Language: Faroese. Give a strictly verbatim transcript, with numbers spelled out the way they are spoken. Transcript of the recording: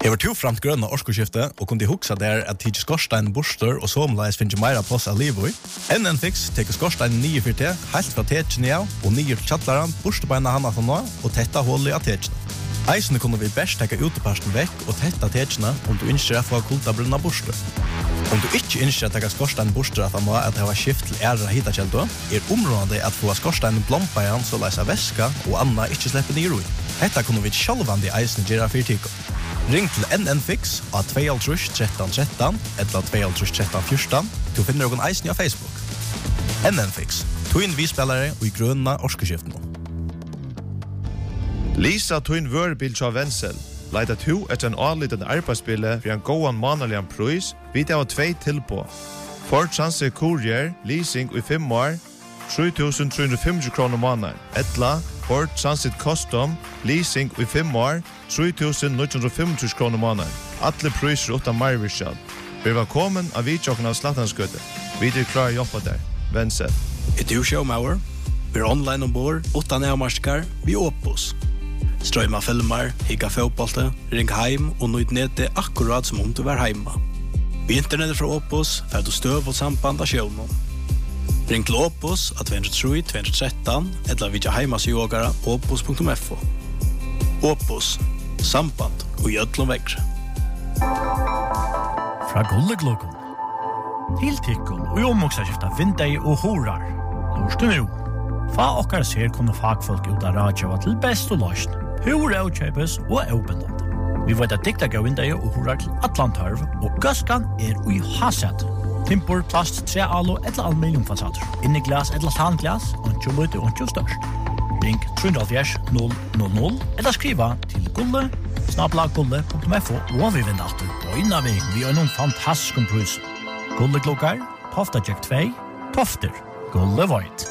Jeg var to framt grønne årskoskifte, og kunne huksa der at tidsi skorstein borster og somleis finnes meira plass av livet i. N N Fix teker skorstein nye for te, helt fra tekene av, og nye til tjattlaren, borstebeina hana fra nå, og tetta hullet av tekene. Eisene kunne vi best teka uteparsten vekk og tetta tekene om du innskjer å få kulta brunna borster. Om du ikke innskjer å teka skorstein borster at han nå at det var skift til æra hitakjeldo, er området at få skorstein blompa igjen så leis av væska og anna ikke slipper nye roi. Hetta kunne vi sjálvandi eisene gjøre for tiko. Ring til N N Fix av to tre tretton tretton eller to tre tretton fjorton. Du finner noen eisen av Facebook. N N Fix, Twin V-spelare og i grønna årskeskiften. Lisa Twin Vørbil av Vensel. Leida to etter en avliten arbeidsspille for en gåan manalian pris. Vi tar tvei tilpå. Ford Transit Courier, leasing i fem år, tre tusen tre hundre femti kroner måneder. Etla, Ford Transit Custom, leasing i fem år, tre tusen ni hundre femti kroner måneder. Alle priser utan marvirskjall. Vi var velkommen av vidtjokken av Slattanskøtte. Vi er klar å jobbe der. Vensel. Er du showmauer? Vi er online ombord, utan nærmarskar, vi Opus. Strøyma filmer, higga fotbollte, ring heim og nøyd nede akkurat som om du var heima. Vi internettet fra Opus får du støv og samband av sjøvnen. Ring til Opus av to tre tre to tre tre eller vidja heimasjågara opus punktum f o. Opus, samband og gjødlom vekre. Fra Gulleglokon til Tikkun og omoksaskifta vindei og horar. Lorst du nu? Fa okkar ser kunne fagfolk ut av radio til best og løsn. Hur er utkjøpes og åpenland. Vi vet at dikta gav vindei og horar til Atlantarv, og gøskan er ui hasset. Timpor, plast, tre alo eller aluminiumfasader. Inni glas eller tanglas, ontjo løyte ontjo størst. Ring tre null null null eller skriva til gulle, snabla gulle punktum f o og vi vinner alltid på innavig vi har noen fantastisk pris. Gulle klokkar, Tofta Jack två, Tofter, Gulle Void.